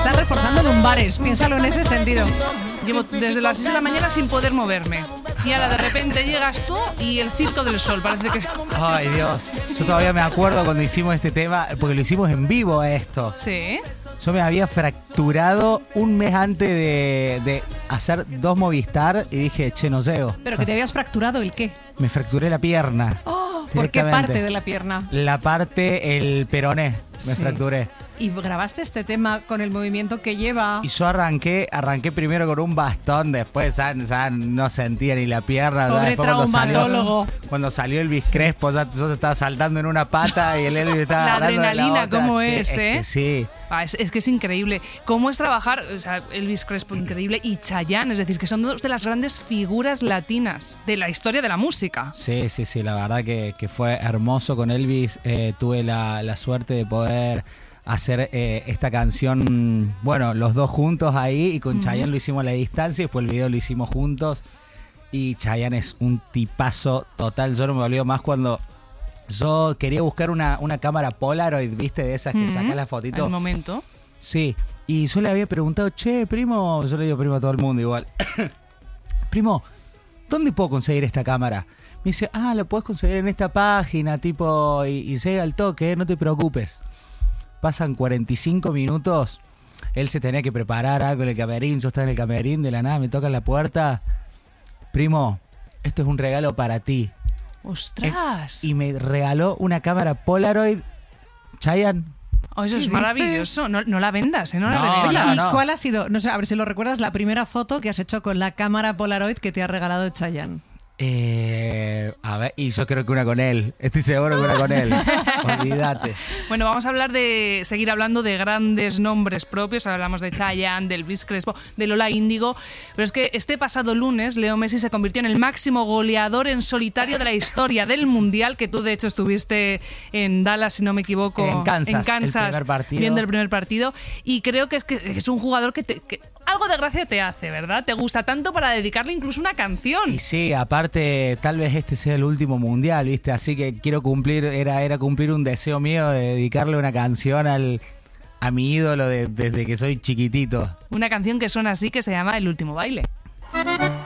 estás reforzando lumbares, piénsalo en ese sentido. Llevo desde las 6 de la mañana sin poder moverme. Y ahora de repente llegas tú y el Circo del Sol. Parece que... Ay, Dios. Yo todavía me acuerdo cuando hicimos este tema, porque lo hicimos en vivo esto. Sí. Yo me había fracturado un mes antes de hacer 2 Movistar y dije, che, no llego. Pero que te habías fracturado ¿el qué? Me fracturé la pierna. Oh, ¿por qué parte de la pierna? La parte, el peroné, me fracturé. Y grabaste este tema con el movimiento que lleva. Y yo arranqué primero con un bastón, después ya no sentía ni la pierna. Pobre traumatólogo. Cuando salió Elvis Crespo, yo estaba saltando en una pata y el Elvis estaba la agarrando adrenalina, la otra. ¿cómo Sí, es, eh? Que sí. Es que es increíble. ¿Cómo es trabajar? O sea, Elvis Crespo, increíble, y Chayanne, es decir, que son dos de las grandes figuras latinas de la historia de la música. Sí, la verdad que fue hermoso con Elvis. Tuve la suerte de poder hacer esta canción, bueno, los dos juntos ahí, y con Chayanne lo hicimos a la distancia, y después el video lo hicimos juntos, y Chayanne es un tipazo total. Yo no me olvido más cuando yo quería buscar una cámara Polaroid, ¿viste? De esas que sacas la fotito. Al momento. Sí, y yo le había preguntado, che, primo, yo le digo primo a todo el mundo igual, primo, ¿dónde puedo conseguir esta cámara? Me dice, lo puedes conseguir en esta página, tipo, y llega al toque, no te preocupes. Pasan 45 minutos, él se tenía que preparar algo en el camerín, yo estaba en el camerín, de la nada me tocan la puerta. Primo, esto es un regalo para ti. ¡Ostras! Y me regaló una cámara Polaroid, Chayanne. Oh, eso es maravilloso. No la vendas, no la No, revendas. ¿Y cuál ha sido, no sé, a ver si lo recuerdas, la primera foto que has hecho con la cámara Polaroid que te ha regalado Chayanne? A ver, y yo creo que una con él. Estoy seguro que una con él. Olvídate. Bueno, vamos a seguir hablando de grandes nombres propios. Hablamos de Chayanne, de Elvis Crespo, de Lola Índigo. Pero es que este pasado lunes, Leo Messi se convirtió en el máximo goleador en solitario de la historia del Mundial, que tú de hecho estuviste en Dallas, si no me equivoco. En Kansas, viendo el primer partido. Y creo que es un jugador que algo de gracia te hace, ¿verdad? Te gusta tanto para dedicarle incluso una canción. Y sí, aparte, tal vez este sea el último mundial, ¿viste? Así que quiero cumplir, era cumplir un deseo mío de dedicarle una canción a mi ídolo desde que soy chiquitito. Una canción que suena así, que se llama El último baile.